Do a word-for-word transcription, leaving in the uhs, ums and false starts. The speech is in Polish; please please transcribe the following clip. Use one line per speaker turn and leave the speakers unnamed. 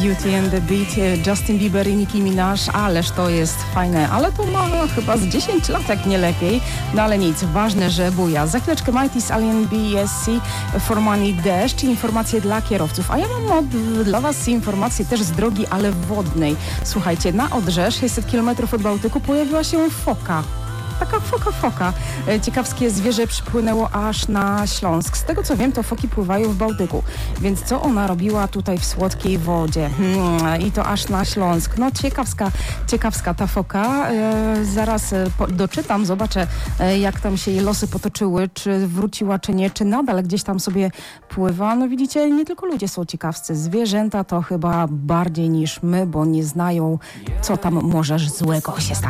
Beauty and the Beat, Justin Bieber i Nicki Minaj, ależ to jest fajne, ale to ma chyba z dziesięć lat, jak nie lepiej, no ale nic, ważne, że buja. Za chwileczkę Mighty's Alien B S C, For Money Deszcz, informacje dla kierowców, a ja mam od, dla Was informacje też z drogi, ale wodnej. Słuchajcie, na Odrze, sześćset kilometrów od Bałtyku, pojawiła się foka. Taka foka, foka. Ciekawskie zwierzę przypłynęło aż na Śląsk. Z tego co wiem, to foki pływają w Bałtyku. Więc co ona robiła tutaj w słodkiej wodzie? Hmm, I to aż na Śląsk. No ciekawska, ciekawska ta foka. E, zaraz po, doczytam, zobaczę e, jak tam się jej losy potoczyły, czy wróciła, czy nie, czy nadal gdzieś tam sobie pływa. No widzicie, nie tylko ludzie są ciekawscy. Zwierzęta to chyba bardziej niż my, bo nie znają, co tam może złego się stać.